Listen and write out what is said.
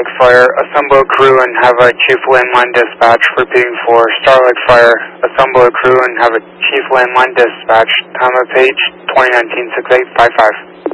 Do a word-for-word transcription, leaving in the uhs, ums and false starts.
Starlight Fire, assemble a crew and have a chief landline dispatch. Repeating for Starlight Fire, assemble a crew and have a chief landline dispatch. Time of page twenty nineteen six eight five five.